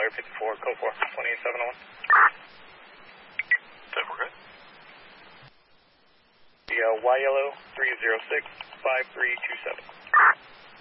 Air 54, code 4, 28701. Then we're good. The Y Yellow 306 5327.